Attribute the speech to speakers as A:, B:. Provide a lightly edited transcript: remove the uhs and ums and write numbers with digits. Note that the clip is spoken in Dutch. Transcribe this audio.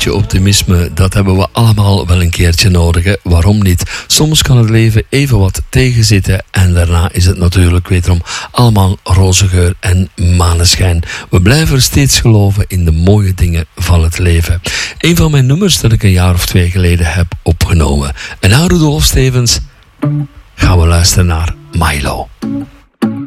A: beetje optimisme, dat hebben we allemaal wel een keertje nodig. Hè? Waarom niet? Soms kan het leven even wat tegenzitten en daarna is het natuurlijk wederom allemaal roze geur en maneschijn. We blijven steeds geloven in de mooie dingen van het leven. Een van mijn nummers dat ik een jaar of 2 geleden heb opgenomen. En na Rudolf Stevens gaan we luisteren naar Milo.